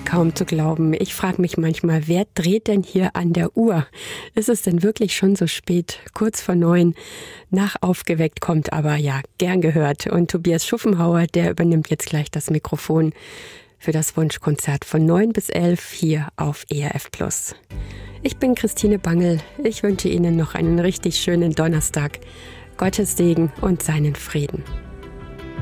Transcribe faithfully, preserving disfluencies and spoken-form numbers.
kaum zu glauben. Ich frage mich manchmal, wer dreht denn hier an der Uhr? Ist es denn wirklich schon so spät? Kurz vor neun. Nach Aufgeweckt kommt aber, ja, gern gehört. Und Tobias Schuffenhauer, der übernimmt jetzt gleich das Mikrofon für das Wunschkonzert von neun bis elf hier auf E R F Plus. Ich bin Christine Bangel. Ich wünsche Ihnen noch einen richtig schönen Donnerstag. Gottes Segen und seinen Frieden.